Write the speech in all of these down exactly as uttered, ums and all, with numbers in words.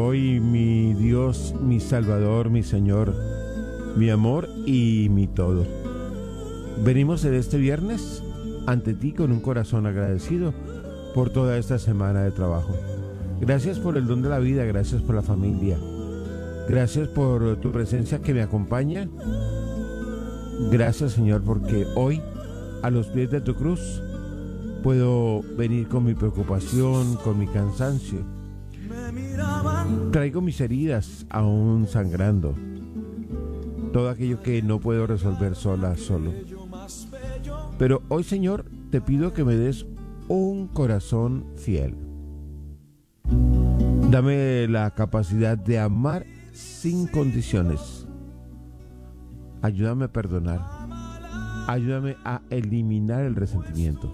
hoy, mi Dios, mi Salvador, mi Señor, mi amor y mi todo. Venimos en este viernes ante ti con un corazón agradecido por toda esta semana de trabajo. Gracias por el don de la vida, gracias por la familia, gracias por tu presencia que me acompaña. Gracias, Señor, porque hoy, a los pies de tu cruz, puedo venir con mi preocupación, con mi cansancio. Traigo mis heridas aún sangrando, todo aquello que no puedo resolver sola, solo. Pero hoy, Señor, te pido que me des un corazón fiel. Dame la capacidad de amar sin condiciones. Ayúdame a perdonar. Ayúdame a eliminar el resentimiento.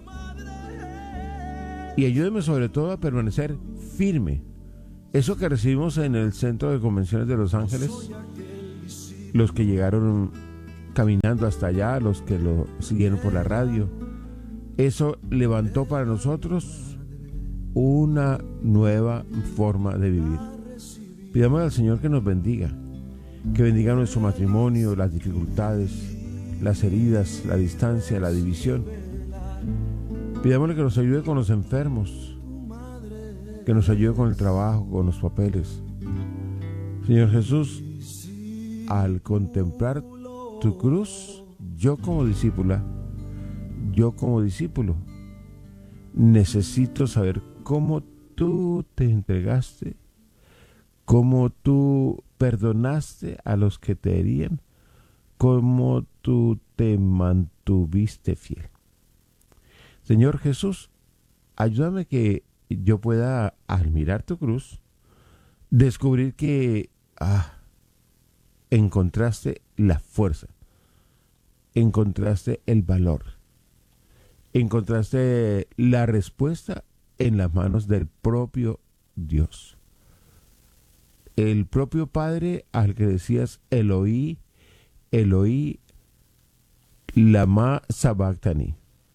Y ayúdame sobre todo a permanecer firme. Eso que recibimos en el Centro de Convenciones de Los Ángeles, los que llegaron caminando hasta allá, los que lo siguieron por la radio, eso levantó para nosotros una nueva forma de vivir. Pidamos al Señor que nos bendiga, que bendiga nuestro matrimonio, las dificultades, las heridas, la distancia, la división. Pidámosle que nos ayude con los enfermos, que nos ayude con el trabajo, con los papeles. Señor Jesús, al contemplar tu cruz, yo como discípula, yo como discípulo, necesito saber cómo tú te entregaste, cómo tú perdonaste a los que te herían, cómo tú te mantuviste fiel. Señor Jesús, ayúdame que yo pueda, al mirar tu cruz, descubrir que ah, encontraste la fuerza, encontraste el valor, encontraste la respuesta en las manos del propio Dios. El propio Padre al que decías Eloí, Eloí, lama sabactani.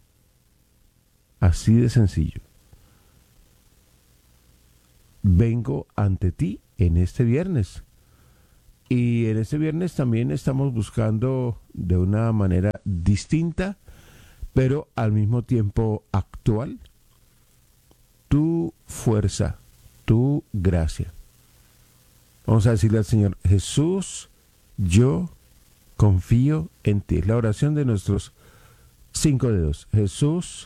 Así de sencillo. Vengo ante ti en este viernes. Y en este viernes también estamos buscando de una manera distinta, pero al mismo tiempo actual, tu fuerza, tu gracia. Vamos a decirle al Señor: Jesús, yo confío en ti. Es la oración de nuestros cinco dedos. Jesús,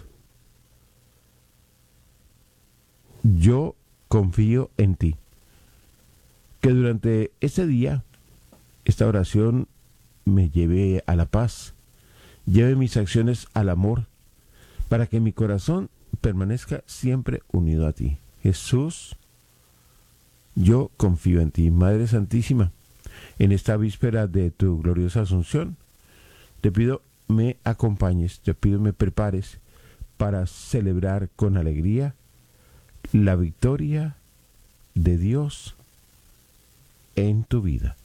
yo confío en ti. Que durante este día, esta oración me lleve a la paz, lleve mis acciones al amor, para que mi corazón permanezca siempre unido a ti. Jesús, yo confío en ti. Madre Santísima, en esta víspera de tu gloriosa Asunción, te pido me acompañes, te pido me prepares para celebrar con alegría la victoria de Dios en tu vida.